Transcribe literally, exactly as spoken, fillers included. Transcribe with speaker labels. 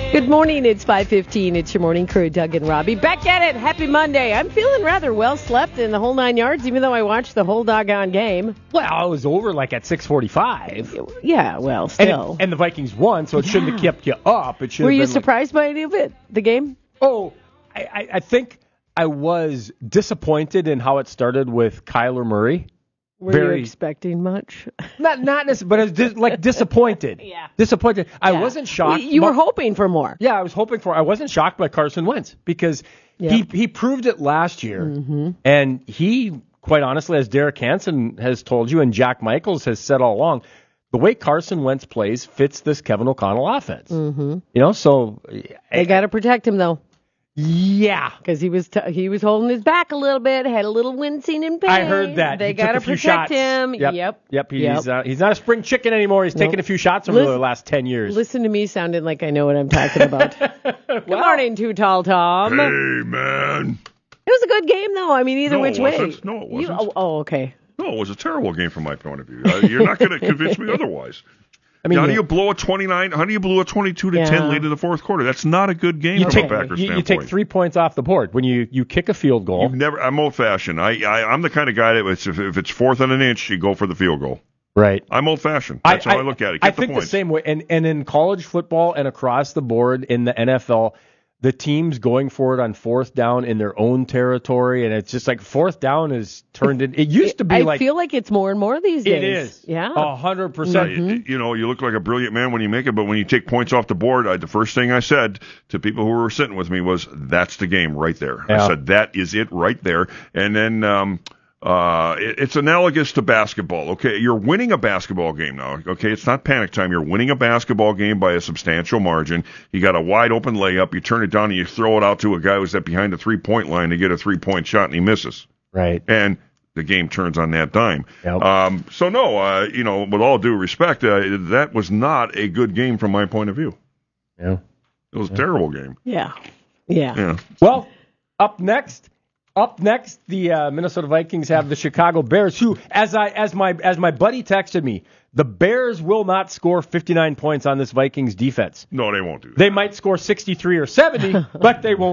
Speaker 1: Good morning, it's five fifteen. It's your morning crew, Doug and Robbie. Back at it. Happy Monday. I'm feeling rather well slept in the whole nine yards, even though I watched the whole doggone game.
Speaker 2: Well, I was over like at six forty-five.
Speaker 1: Yeah, well,
Speaker 2: And,
Speaker 1: still.
Speaker 2: it, and the Vikings won, so it
Speaker 1: Yeah.
Speaker 2: shouldn't have kept you up. It should
Speaker 1: Were
Speaker 2: have
Speaker 1: you
Speaker 2: been
Speaker 1: surprised by any of it, the game?
Speaker 2: Like, oh, I, I, I think I was disappointed in how it started with Kyler Murray.
Speaker 1: Were
Speaker 2: Very,
Speaker 1: you expecting much?
Speaker 2: Not not necessarily, but I was dis- like disappointed.
Speaker 1: Yeah.
Speaker 2: Disappointed. I
Speaker 1: Yeah.
Speaker 2: wasn't shocked.
Speaker 1: You were
Speaker 2: but-
Speaker 1: hoping for more.
Speaker 2: Yeah, I was hoping for. I wasn't shocked by Carson Wentz because
Speaker 1: Yep.
Speaker 2: he he proved it last year,
Speaker 1: Mm-hmm.
Speaker 2: and he, quite honestly, as Derek Hansen has told you and Jack Michaels has said all along, the way Carson Wentz plays fits this Kevin O'Connell offense.
Speaker 1: Mm-hmm.
Speaker 2: You know, so
Speaker 1: They got to protect him, though,
Speaker 2: yeah.
Speaker 1: because he was t- he was holding his back a little bit, had a little wincing and pain.
Speaker 2: I heard that.
Speaker 1: They
Speaker 2: He
Speaker 1: got to
Speaker 2: took a few
Speaker 1: protect
Speaker 2: shots.
Speaker 1: him.
Speaker 2: Yep.
Speaker 1: Yep.
Speaker 2: Yep. He's
Speaker 1: Yep.
Speaker 2: Uh, he's not a spring chicken anymore. He's
Speaker 1: Nope.
Speaker 2: taken a few shots over
Speaker 1: Listen-
Speaker 2: the last ten years.
Speaker 1: Listen to me sounding like I know what I'm talking about. Good morning, Too Tall Tom.
Speaker 3: Hey, man.
Speaker 1: It was a good game, though. I mean, either
Speaker 3: No, it
Speaker 1: which way.
Speaker 3: wasn't. No, it
Speaker 1: You-
Speaker 3: wasn't.
Speaker 1: oh, oh, okay.
Speaker 3: No, it was a terrible game from my point of view. Uh, you're not going to convince me otherwise.
Speaker 2: I mean,
Speaker 3: how do
Speaker 2: you-
Speaker 3: you blow a twenty-nine? How do you blow a twenty-two to
Speaker 1: Yeah.
Speaker 3: ten lead in the fourth quarter? That's not a good game
Speaker 2: you
Speaker 3: from
Speaker 2: take,
Speaker 3: a Packers
Speaker 2: you, you
Speaker 3: standpoint.
Speaker 2: take three points off the board when you, you kick a field goal.
Speaker 3: You've never. I'm old-fashioned. I, I I'm the kind of guy that it's, if, if it's fourth and an inch, you go for the field goal.
Speaker 2: Right.
Speaker 3: I'm old-fashioned. That's how I look at it. Get
Speaker 2: I
Speaker 3: the
Speaker 2: think
Speaker 3: points.
Speaker 2: the same way. And, and in college football and across the board in the N F L, the teams going for it on fourth down in their own territory, and it's just like fourth down is turned in. It used to be
Speaker 1: I
Speaker 2: like
Speaker 1: feel like it's more and more these days.
Speaker 2: it is.
Speaker 1: Yeah.
Speaker 2: A hundred
Speaker 3: Yeah,
Speaker 2: percent.
Speaker 3: you, you know, you look like a brilliant man when you make it, but when you take points off the board, I, the first thing I said to people who were sitting with me was, "That's the game right there."
Speaker 2: Yeah.
Speaker 3: I said, "That is it right there." And then um, uh, it, it's analogous to basketball. Okay, you're winning a basketball game now. Okay, it's not panic time. You're winning a basketball game by a substantial margin. You got a wide open layup. You turn it down and you throw it out to a guy who's at behind the three point line to get a three point shot, and he misses.
Speaker 2: Right.
Speaker 3: And the game turns on that dime.
Speaker 2: Yep.
Speaker 3: Um, so, no, uh, you know, with all due respect, uh, that was not a good game from my point of view.
Speaker 2: Yeah.
Speaker 3: It was a terrible game.
Speaker 1: Yeah. Yeah.
Speaker 3: Yeah.
Speaker 2: Well, up next, up next, the uh, Minnesota Vikings have the Chicago Bears, who, as I as my as my buddy texted me, the Bears will not score fifty-nine points on this Vikings defense.
Speaker 3: No, they won't do that.
Speaker 2: They might score sixty-three or seventy, but they won't